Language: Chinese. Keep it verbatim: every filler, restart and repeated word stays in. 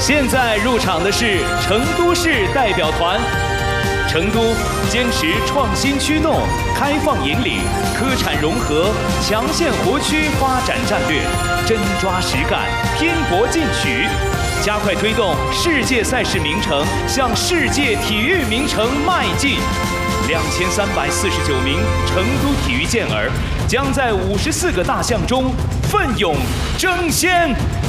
现在入场的是成都市代表团。成都坚持创新驱动、开放引领、科产融合，强线活区发展战略，真抓实干，拼搏进取，加快推动世界赛事名城向世界体育名城迈进。两千三百四十九名成都体育健儿将在五十四个大项中奋勇争先。